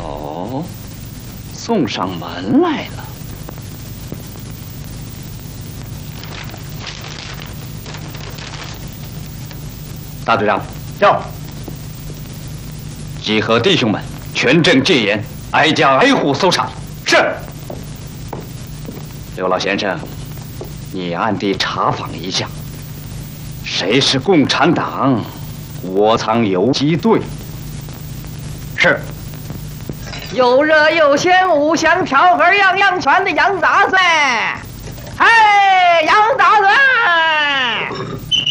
哦，送上门来了。大队长， 叫集合弟兄们，全镇戒严，挨家挨户搜查。 是。 刘老先生，你暗地查访一下，谁是共产党窝藏游击队？ 是。 又热又鲜，五香调和样样全的羊杂碎。嗨，羊杂碎！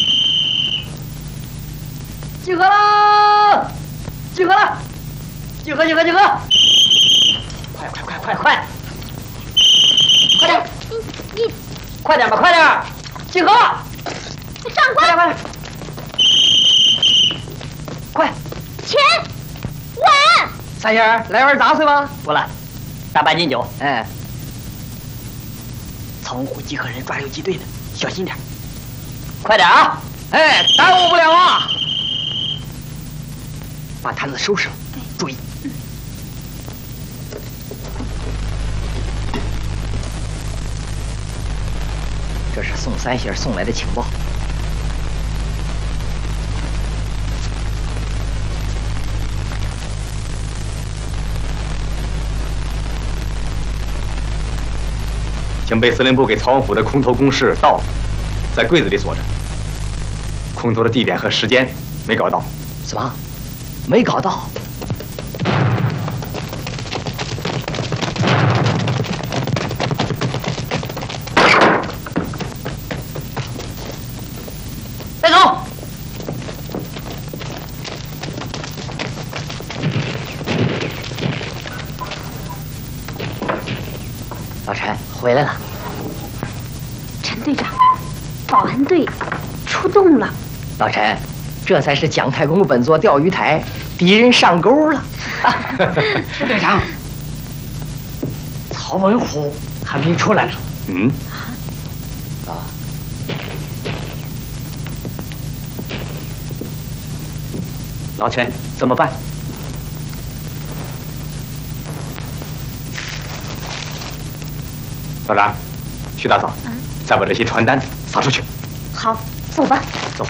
集合了！集合了！集合！快！快点！快点吧，快点！集合！ 长官， 快！ 钱，碗。 三爷，来碗杂碎吗？ 不了，大半斤酒。 哎，仓库集合人抓游击队的，小心点。 快点啊！ 哎，耽误不了啊！把摊子收拾了，注意。这是宋三爷送来的情报。 请被司令部给曹王府的空投公事到了，在柜子里锁着。空投的地点和时间没搞到。 什么？没搞到？带走！老陈回来了。 陈队长，保安队出动了。 老陈，这才是蒋太公本座钓鱼台，敌人上钩了。 队长，曹文虎还没出来呢。 嗯。 啊。 老陈，怎么办？ 道长，徐大嫂，再把这些传单撒出去。 好，走吧。 走。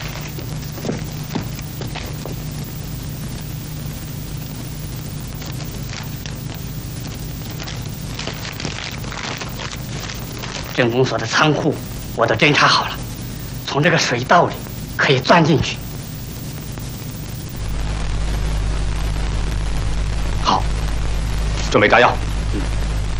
镇公所的仓库我都侦查好了，从这个水道里可以钻进去。 好，准备炸药。